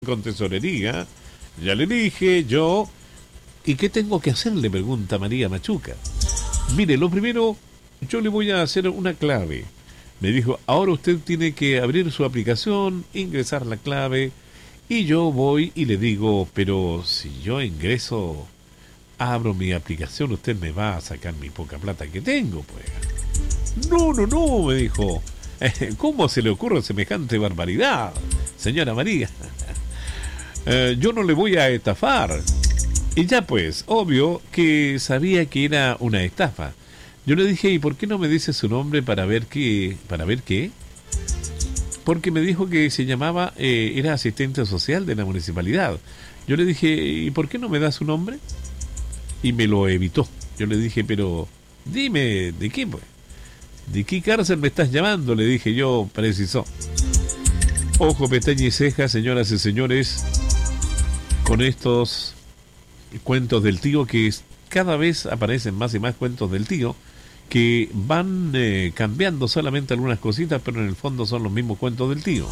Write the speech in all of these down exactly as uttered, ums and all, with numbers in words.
con tesorería. Ya le dije yo. ¿Y qué tengo que hacer?, le pregunta María Machuca. Mire, lo primero, yo le voy a hacer una clave. Me dijo, ahora usted tiene que abrir su aplicación, ingresar la clave, y yo voy y le digo, pero si yo ingreso, abro mi aplicación, usted me va a sacar mi poca plata que tengo, pues. No, no, no, me dijo. ¿Cómo se le ocurre semejante barbaridad, señora María? Eh, yo no le voy a estafar. Y ya pues, obvio que sabía que era una estafa. Yo le dije, ¿y por qué no me dice su nombre para ver qué? ¿Para ver qué? Porque me dijo que se llamaba, eh, era asistente social de la municipalidad. Yo le dije, ¿y por qué no me da su nombre? Y me lo evitó. Yo le dije, pero dime, ¿de qué pues? ¿De qué cárcel me estás llamando?, le dije yo, precisó. Ojo, pestaña y ceja, señoras y señores, con estos cuentos del tío, que cada vez aparecen más y más cuentos del tío, que van eh, cambiando solamente algunas cositas, pero en el fondo son los mismos cuentos del tío.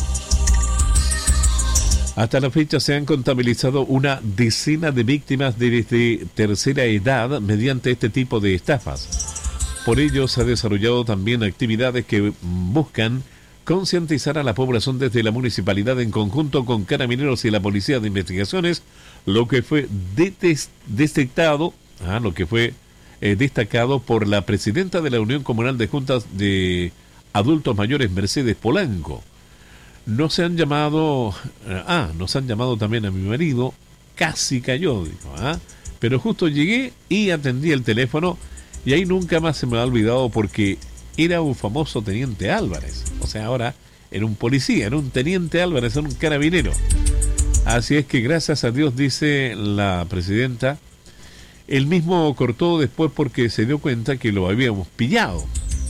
Hasta la fecha se han contabilizado una decena de víctimas desde tercera edad mediante este tipo de estafas. Por ello se ha desarrollado también actividades que buscan concientizar a la población desde la municipalidad en conjunto con Carabineros y la Policía de Investigaciones, lo que fue detectado, ah, lo que fue eh, destacado por la presidenta de la Unión Comunal de Juntas de Adultos Mayores, Mercedes Polanco. Nos han llamado, ah, nos han llamado también a mi marido, casi cayó, dijo, ah, pero justo llegué y atendí el teléfono y ahí nunca más se me ha olvidado porque era un famoso teniente Álvarez. O sea, ahora era un policía, era un teniente Álvarez, era un carabinero. Así es que gracias a Dios, dice la presidenta, él mismo cortó después porque se dio cuenta que lo habíamos pillado.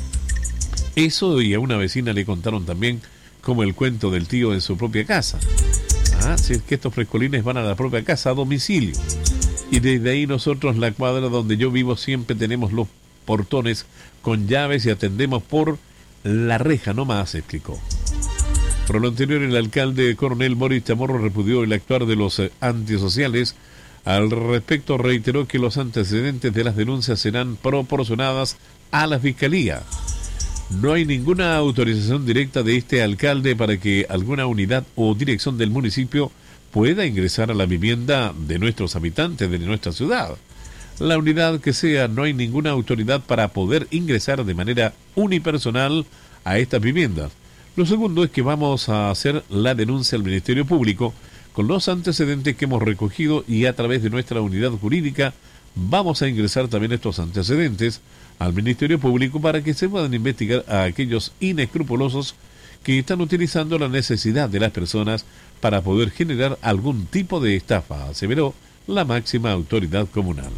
Eso, y a una vecina le contaron también como el cuento del tío en su propia casa. Ah, si es que estos frescolines van a la propia casa, a domicilio. Y desde ahí nosotros, la cuadra donde yo vivo, siempre tenemos los portones con llaves y atendemos por la reja nomás, explicó. Por lo anterior, el alcalde coronel Boris Chamorro repudió el actuar de los eh, antisociales. Al respecto, reiteró que los antecedentes de las denuncias serán proporcionadas a la fiscalía. No hay ninguna autorización directa de este alcalde para que alguna unidad o dirección del municipio pueda ingresar a la vivienda de nuestros habitantes de nuestra ciudad. La unidad que sea, no hay ninguna autoridad para poder ingresar de manera unipersonal a estas viviendas. Lo segundo es que vamos a hacer la denuncia al Ministerio Público con los antecedentes que hemos recogido, y a través de nuestra unidad jurídica vamos a ingresar también estos antecedentes al Ministerio Público para que se puedan investigar a aquellos inescrupulosos que están utilizando la necesidad de las personas para poder generar algún tipo de estafa, aseveró la máxima autoridad comunal.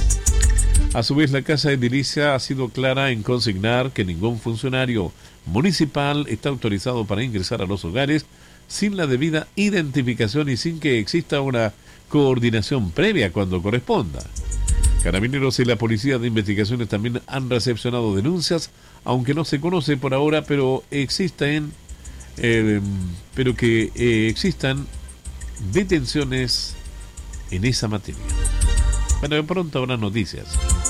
A su vez, la Casa Edilicia ha sido clara en consignar que ningún funcionario municipal está autorizado para ingresar a los hogares sin la debida identificación y sin que exista una coordinación previa cuando corresponda. Carabineros y la Policía de Investigaciones también han recepcionado denuncias, aunque no se conoce por ahora, pero existen, eh, pero que eh, existan detenciones en esa materia. Bueno, de pronto habrá noticias.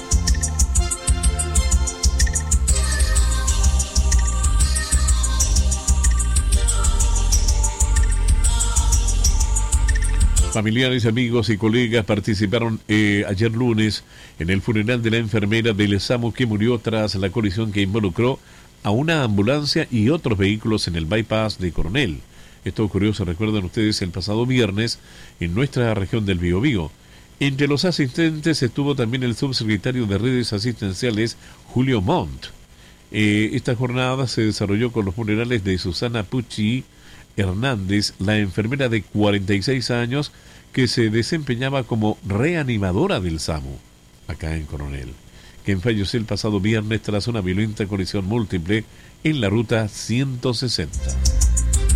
Familiares, amigos y colegas participaron eh, ayer lunes en el funeral de la enfermera del SAMU que murió tras la colisión que involucró a una ambulancia y otros vehículos en el bypass de Coronel. Esto ocurrió, se recuerdan ustedes, el pasado viernes en nuestra región del Biobío. Entre los asistentes estuvo también el subsecretario de Redes Asistenciales, Julio Montt. Eh, esta jornada se desarrolló con los funerales de Susana Pucci Hernández, la enfermera de cuarenta y seis años que se desempeñaba como reanimadora del SAMU, acá en Coronel, quien falleció el pasado viernes tras una violenta colisión múltiple en la ruta ciento sesenta.